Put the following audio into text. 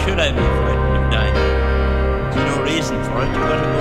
should I be frightened of dying? There's no reason for it, but